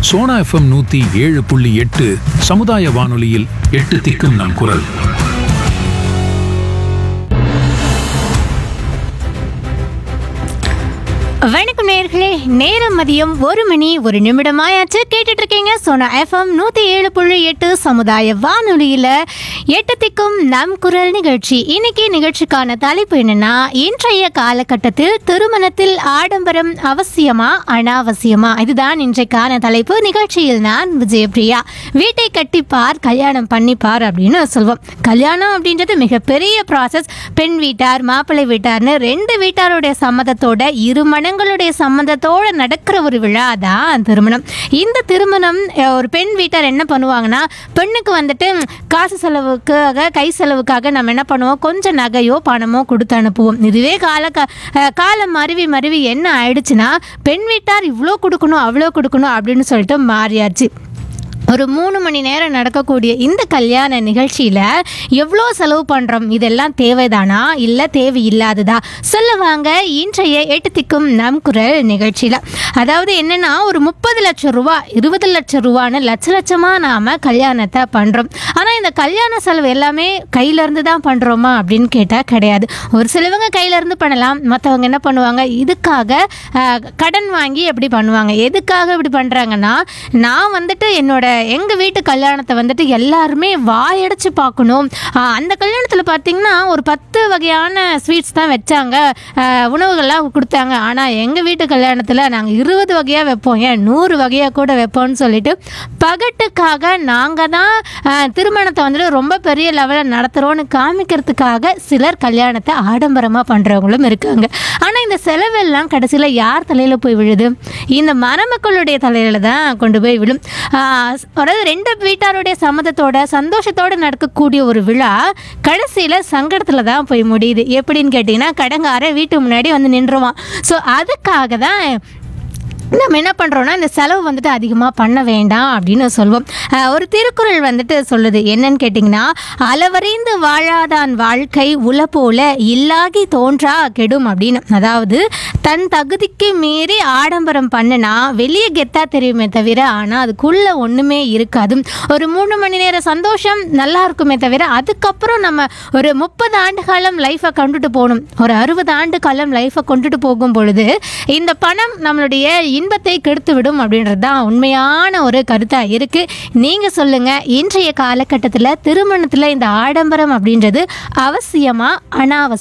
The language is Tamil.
சோனா FM 107.8 சமுதாய வானொலியில் எட்டு திக்கும் நம் குரல். வணக்கம் நேயர்களே, நேரம் மதியம் 1:01 ஆயாச்சு. கேட்டுட்டு இருக்கீங்க சோனா FM 107.8 சமுதாய வானொலியில எட்டு திக்கும் நம் குரல் நிகழ்ச்சி. இன்னைக்கு நிகழ்ச்சிக்கான தலைப்பு என்னன்னா, இன்றைய காலகட்டத்தில் திருமணத்தில் ஆடம்பரம் அவசியமா அனாவசியமா? இதுதான் இன்றைக்கான தலைப்பு. நிகழ்ச்சியில் நான் விஜயபிரியா. வீட்டை கட்டிப்பார், கல்யாணம் பண்ணிப்பார் அப்படின்னு சொல்வோம். கல்யாணம் அப்படின்றது மிகப்பெரிய ப்ராசஸ். பெண் வீட்டார் மாப்பிள்ளை வீட்டார்னு ரெண்டு வீட்டாருடைய சம்மதத்தோட இரு மனங்களுடைய சம்மந்தத்தோட நடக்கிற ஒரு விழா தான் திருமணம். இந்த திருமணம் ஒரு பெண் வீட்டார் என்ன பண்ணுவாங்கன்னா, பெண்ணுக்கு வந்துட்டு காசு செலவுக்காக கை செலவுக்காக நம்ம என்ன பண்ணுவோம், கொஞ்சம் நகையோ பணமோ கொடுத்து அனுப்புவோம். இதுவே காலம் மருவி என்ன ஆயிடுச்சுன்னா, பெண் வீட்டார் இவ்வளோ கொடுக்கணும் அவ்வளோ கொடுக்கணும் அப்படின்னு சொல்லிட்டு மாறியாச்சு. ஒரு 3 மணி நேரம் நடக்கக்கூடிய இந்த கல்யாண நிகழ்ச்சியில் எவ்வளோ செலவு பண்ணுறோம்? இதெல்லாம் தேவைதானா இல்லை தேவையில்லாததா? சொல்லுவாங்க இன்றைய எட்டு திக்கும் நம் குரல் நிகழ்ச்சியில். அதாவது என்னென்னா, ஒரு 30 லட்சம் ரூபா 20 லட்சம் ரூபான்னு லட்சமாக நாம் கல்யாணத்தை பண்ணுறோம். ஆனால் இந்த கல்யாண செலவு எல்லாமே கையிலேருந்து தான் பண்ணுறோமா அப்படின்னு கேட்டால் கிடையாது. ஒரு சிலவங்க கையிலேருந்து பண்ணலாம், மற்றவங்க என்ன பண்ணுவாங்க, இதுக்காக கடன் வாங்கி எப்படி பண்ணுவாங்க. எதுக்காக இப்படி பண்ணுறாங்கன்னா, நான் வந்துட்டு எங்கள் வீட்டு கல்யாணத்தை வந்துட்டு எல்லாருமே வாயடைச்சு பார்க்கணும். அந்த கல்யாணத்தில் பார்த்திங்கன்னா ஒரு 10 வகையான ஸ்வீட்ஸ் தான் வச்சாங்க, உணவுகள்லாம் கொடுத்தாங்க. ஆனால் எங்கள் வீட்டு கல்யாணத்தில் நாங்கள் 20 வகையாக வைப்போம், ஏன் 100 வகையாக கூட வைப்போம்னு சொல்லிட்டு பகட்டுக்காக நாங்கள் தான் திருமணத்தை வந்துட்டு ரொம்ப பெரிய லெவலில் நடத்துகிறோன்னு காமிக்கிறதுக்காக சிலர் கல்யாணத்தை ஆடம்பரமாக பண்ணுறவங்களும் இருக்காங்க. ஆனால் இந்த செலவெல்லாம் கடைசியில் யார் தலையில் போய் விழுது? இந்த மணமக்களுடைய தலையில் தான் கொண்டு போய் விழும். அதாவது ரெண்டு வீட்டாருடைய சம்மதத்தோட சந்தோஷத்தோடு நடக்கக்கூடிய ஒரு விழா கடைசியில் சங்கடத்தில் தான் போய் முடியுது. எப்படின்னு கேட்டிங்கன்னா, கடங்கார வீட்டு முன்னாடி வந்து நின்றுவான். ஸோ அதுக்காக தான் நம்ம என்ன பண்ணுறோன்னா, இந்த செலவு வந்துட்டு அதிகமாக பண்ண வேண்டாம் அப்படின்னு சொல்வோம். ஒரு திருக்குறள் வந்துட்டு சொல்லுது, என்னன்னு கேட்டிங்கன்னா, அளவறிந்து வாழாதான் வாழ்க்கை உல போல இல்லாகி தோன்றா கெடும் அப்படின்னு. அதாவது தன் தகுதிக்கு மீறி ஆடம்பரம் பண்ணுனா வெளியே கெத்தா தெரியுமே தவிர, ஆனால் அதுக்குள்ளே ஒன்றுமே இருக்காது. ஒரு 3 மணி நேரம் சந்தோஷம் நல்லா இருக்குமே தவிர, அதுக்கப்புறம் நம்ம ஒரு 30 ஆண்டு காலம் லைஃப்பை கொண்டுட்டு போகணும். ஒரு 60 ஆண்டு காலம் லைஃப்பை கொண்டுட்டு போகும் பொழுது இந்த பணம் நம்மளுடைய இன்பத்தை கெடுத்து விடும் அப்படின்றது தான் உண்மையான ஒரு கருத்தாக இருக்குது. நீங்கள் சொல்லுங்கள், இன்றைய காலகட்டத்தில் திருமணத்தில் இந்த ஆடம்பரம் அப்படின்றது அவசியமா அனாவசியம்?